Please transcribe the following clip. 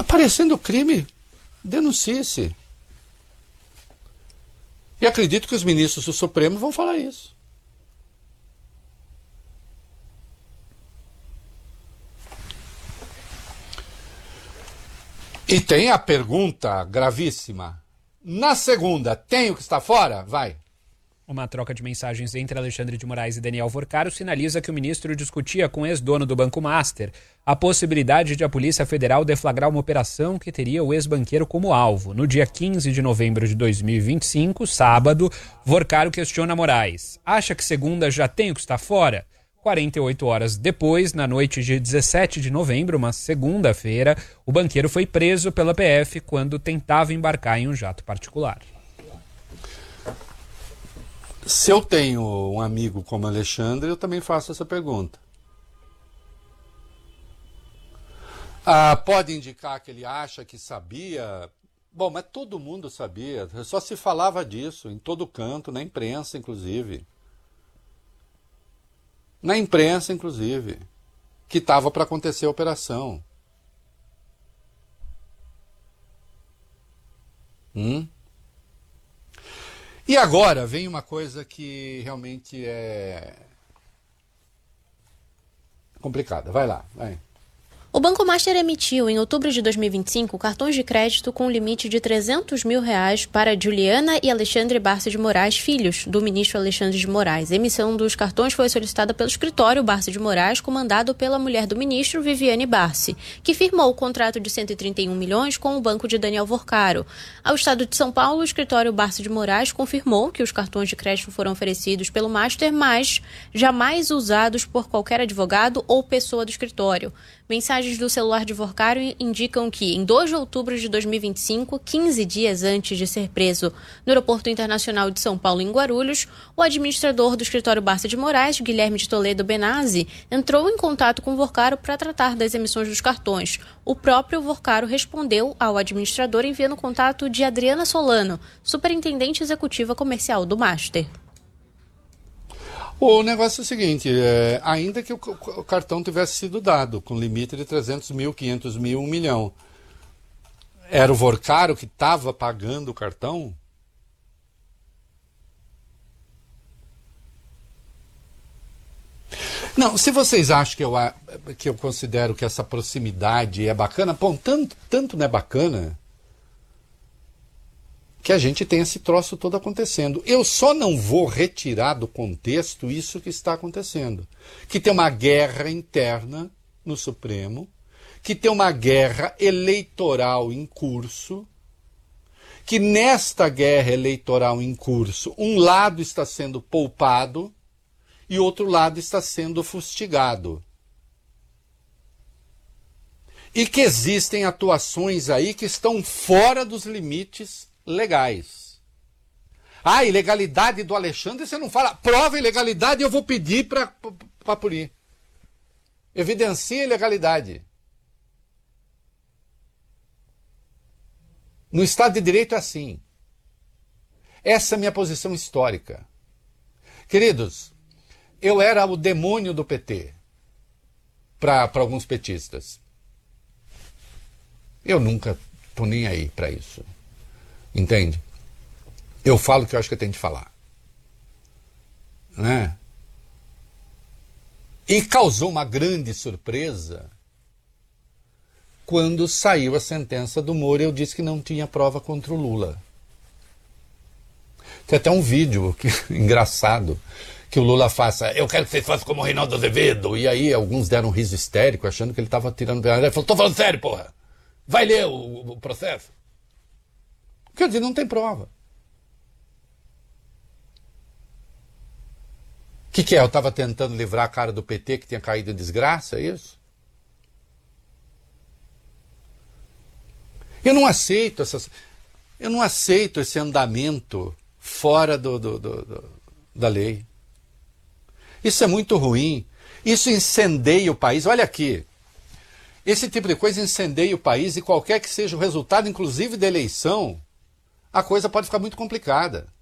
Aparecendo crime, denuncie-se. E acredito que os ministros do Supremo vão falar isso. E tem a pergunta gravíssima. Na segunda, tem o que está fora? Vai. Uma troca de mensagens entre Alexandre de Moraes e Daniel Vorcaro sinaliza que o ministro discutia com o ex-dono do Banco Master a possibilidade de a Polícia Federal deflagrar uma operação que teria o ex-banqueiro como alvo. No dia 15 de novembro de 2025, sábado, Vorcaro questiona Moraes. Acha que segunda já tem o que está fora? 48 horas depois, na noite de 17 de novembro, uma segunda-feira, o banqueiro foi preso pela PF quando tentava embarcar em um jato particular. Se eu tenho um amigo como Alexandre, eu também faço essa pergunta. Pode indicar que ele acha que sabia? Bom, mas todo mundo sabia. Só se falava disso em todo canto, na imprensa, inclusive. Na imprensa, inclusive, que estava para acontecer a operação. E agora vem uma coisa que realmente é complicada. Vai lá, vai. O Banco Master emitiu, em outubro de 2025, cartões de crédito com limite de R$300 mil para Juliana e Alexandre Barça de Moraes, filhos do ministro Alexandre de Moraes. A emissão dos cartões foi solicitada pelo escritório Barça de Moraes, comandado pela mulher do ministro, Viviane Barsi, que firmou o contrato de 131 milhões com o banco de Daniel Vorcaro. Ao estado de São Paulo, o escritório Barça de Moraes confirmou que os cartões de crédito foram oferecidos pelo Master, mas jamais usados por qualquer advogado ou pessoa do escritório. Mensagens do celular de Vorcaro indicam que, em 2 de outubro de 2025, 15 dias antes de ser preso no Aeroporto Internacional de São Paulo, em Guarulhos, o administrador do escritório Barça de Moraes, Guilherme de Toledo Benazzi, entrou em contato com Vorcaro para tratar das emissões dos cartões. O próprio Vorcaro respondeu ao administrador enviando contato de Adriana Solano, superintendente executiva comercial do Master. O negócio é o seguinte, ainda que o cartão tivesse sido dado com limite de 300 mil, 500 mil, 1 milhão, era o Vorcaro que estava pagando o cartão? Não, se vocês acham que eu considero que essa proximidade é bacana, bom, tanto não é bacana que a gente tem esse troço todo acontecendo. Eu só não vou retirar do contexto isso que está acontecendo. Que tem uma guerra interna no Supremo, que tem uma guerra eleitoral em curso, que nesta guerra eleitoral em curso, um lado está sendo poupado e outro lado está sendo fustigado. E que existem atuações aí que estão fora dos limites legais. Ilegalidade do Alexandre, você não fala. Prova ilegalidade, eu vou pedir para punir. Evidencia a ilegalidade. No Estado de Direito é assim. Essa é a minha posição histórica. Queridos, eu era o demônio do PT para alguns petistas. Eu nunca estou nem aí para isso. Entende? Eu falo o que eu acho que eu tenho de falar. Né? E causou uma grande surpresa quando saiu a sentença do Moro. Eu disse que não tinha prova contra o Lula. Tem até um vídeo engraçado que o Lula faça: eu quero que vocês façam como o Reinaldo Azevedo. E aí alguns deram um riso histérico achando que ele estava tirando. Ele falou: tô falando sério, porra. Vai ler o processo. Quer dizer, não tem prova. O que é? Eu estava tentando livrar a cara do PT que tinha caído em desgraça, é isso? Eu não aceito esse andamento fora da lei. Isso é muito ruim. Isso incendeia o país. Olha aqui. Esse tipo de coisa incendeia o país e qualquer que seja o resultado, inclusive da eleição, a coisa pode ficar muito complicada.